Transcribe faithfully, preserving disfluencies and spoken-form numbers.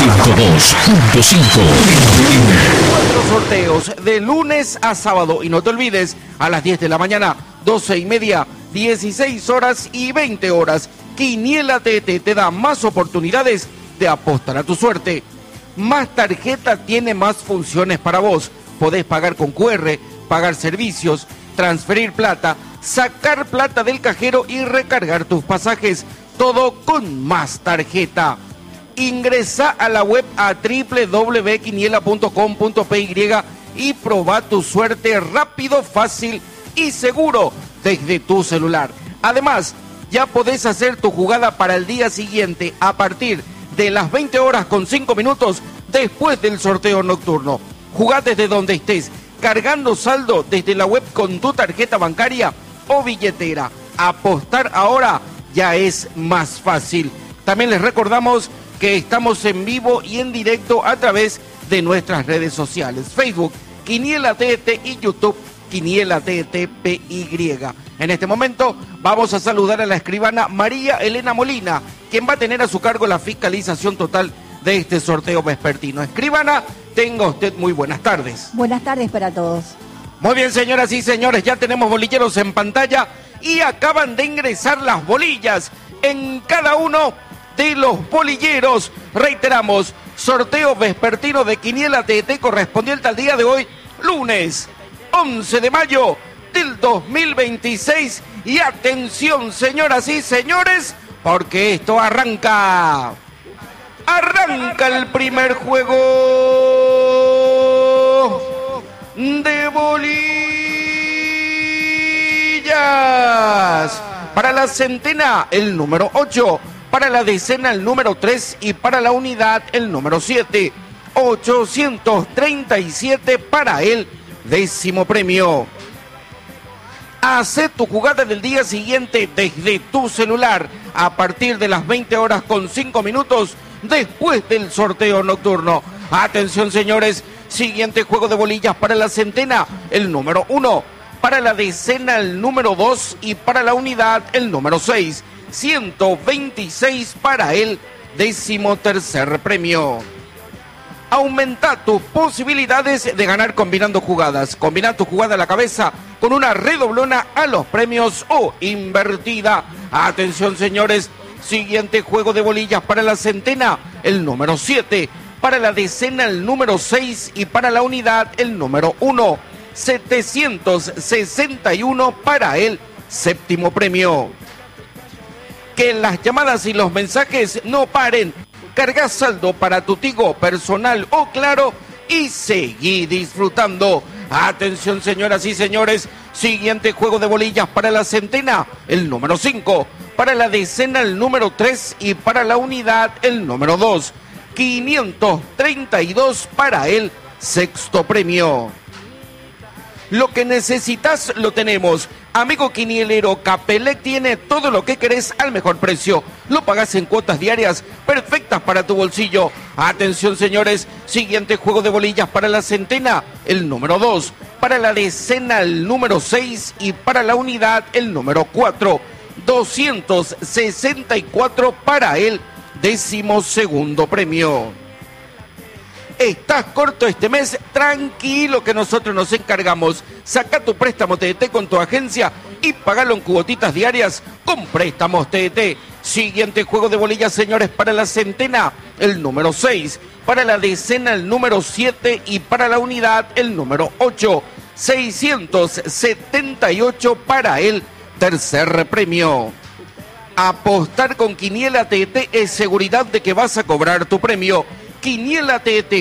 ciento dos punto cinco. Cuatro sorteos de lunes a sábado. Y no te olvides, a las diez de la mañana, doce y media, dieciséis horas y veinte horas. Quiniela T T te da más oportunidades de apostar a tu suerte. Más Tarjeta tiene más funciones para vos. Podés pagar con Q R, pagar servicios, transferir plata, sacar plata del cajero y recargar tus pasajes. Todo con Más Tarjeta. Ingresa a la web a doble u doble u doble u punto quiniela punto com punto p y y probá tu suerte rápido, fácil y seguro desde tu celular. Además, ya podés hacer tu jugada para el día siguiente a partir de las veinte horas con cinco minutos después del sorteo nocturno. Jugá desde donde estés, cargando saldo desde la web con tu tarjeta bancaria o billetera. Apostar ahora ya es más fácil. También les recordamos que estamos en vivo y en directo a través de nuestras redes sociales. Facebook, Quiniela T T y YouTube, Quiniela T T P Y. En este momento vamos a saludar a la escribana María Elena Molina, quien va a tener a su cargo la fiscalización total de este sorteo vespertino. Escribana, tenga usted muy buenas tardes. Buenas tardes para todos. Muy bien, señoras y señores, ya tenemos bolilleros en pantalla y acaban de ingresar las bolillas en cada uno de los bolilleros. Reiteramos, sorteo vespertino de Quiniela T T correspondiente al día de hoy, lunes once de mayo del dos mil veintiséis. Y atención, señoras y señores, porque esto arranca. Arranca el primer juego de bolillas. Para la centena, el número ocho. Para la decena, el número tres. Y para la unidad, el número siete. ochocientos treinta y siete para el décimo premio. Hacé tu jugada del día siguiente desde tu celular a partir de las veinte horas con cinco minutos después del sorteo nocturno. Atención, señores, siguiente juego de bolillas para la centena, el número uno. Para la decena, el número dos. Y para la unidad, el número seis. ciento veintiséis para el décimo tercer premio. Aumenta tus posibilidades de ganar combinando jugadas. Combina tu jugada a la cabeza con una redoblona a los premios o invertida. Atención, señores, siguiente juego de bolillas para la centena, el número siete. Para la decena, el número seis. Y para la unidad, el número uno. setecientos sesenta y uno para el séptimo premio. Que las llamadas y los mensajes no paren. Carga saldo para tu Tigo personal o Claro y seguí disfrutando. Atención, señoras y señores, siguiente juego de bolillas para la centena, el número cinco. Para la decena, el número tres. Y para la unidad, el número dos. quinientos treinta y dos para el sexto premio. Lo que necesitas lo tenemos. Amigo quinielero, Capelec tiene todo lo que querés al mejor precio. Lo pagás en cuotas diarias perfectas para tu bolsillo. Atención, señores, siguiente juego de bolillas para la centena, el número dos. Para la decena, el número seis. Y para la unidad, el número cuatro. doscientos sesenta y cuatro para el décimo segundo premio. ¿Estás corto este mes? Tranquilo que nosotros nos encargamos. Saca tu préstamo T T con tu agencia y pagalo en cuotitas diarias con préstamos T T. Siguiente juego de bolillas, señores, para la centena, el número seis. Para la decena, el número siete. Y para la unidad, el número ocho. seiscientos setenta y ocho para el tercer premio. Apostar con Quiniela T T es seguridad de que vas a cobrar tu premio. Quiniela T T.